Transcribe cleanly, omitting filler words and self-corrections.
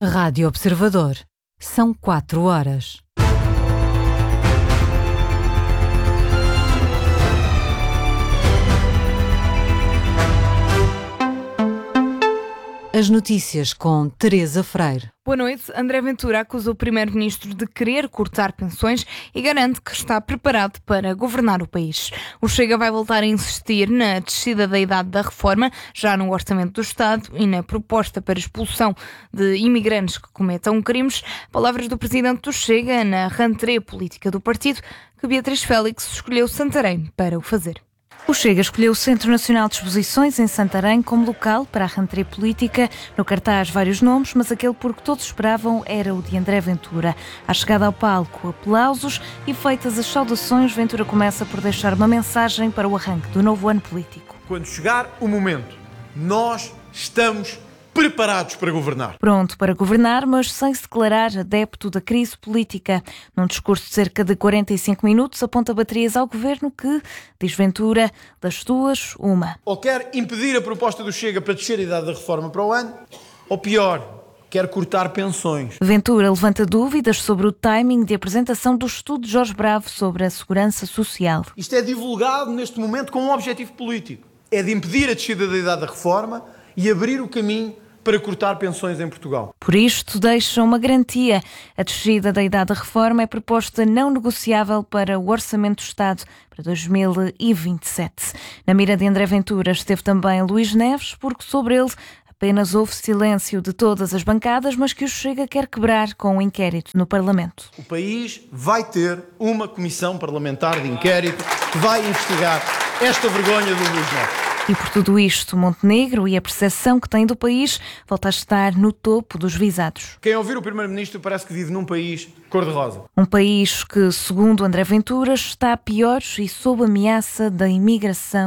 Rádio Observador. São 4 horas. As notícias com Teresa Freire. Boa noite. André Ventura acusa o primeiro-ministro de querer cortar pensões e garante que está preparado para governar o país. O Chega vai voltar a insistir na descida da idade da reforma, já no orçamento do Estado, e na proposta para expulsão de imigrantes que cometam crimes. Palavras do presidente do Chega na rentrée política do partido, que Beatriz Félix escolheu Santarém para o fazer. O Chega escolheu o Centro Nacional de Exposições em Santarém como local para a rentrée política. No cartaz vários nomes, mas aquele por que todos esperavam era o de André Ventura. À chegada ao palco, aplausos e feitas as saudações, Ventura começa por deixar uma mensagem para o arranque do novo ano político. Quando chegar o momento, nós estamos preparados para governar. Pronto para governar, mas sem se declarar adepto da crise política. Num discurso de cerca de 45 minutos, aponta baterias ao governo que, diz Ventura, das duas, uma. Ou quer impedir a proposta do Chega para descer a idade da reforma para o ano, ou pior, quer cortar pensões. Ventura levanta dúvidas sobre o timing de apresentação do estudo de Jorge Bravo sobre a segurança social. Isto é divulgado neste momento com um objetivo político. É de impedir a descida da idade da reforma e abrir o caminho para cortar pensões em Portugal. Por isto, deixa uma garantia. A descida da idade da reforma é proposta não negociável para o Orçamento do Estado para 2027. Na mira de André Ventura esteve também Luís Neves, porque sobre ele apenas houve silêncio de todas as bancadas, mas que o Chega quer quebrar com um inquérito no Parlamento. O país vai ter uma comissão parlamentar de inquérito que vai investigar esta vergonha do Luís Neves. E por tudo isto, Montenegro e a percepção que tem do país volta a estar no topo dos visados. Quem ouvir o Primeiro-Ministro parece que vive num país cor-de-rosa. Um país que, segundo André Ventura, está pior e sob ameaça da imigração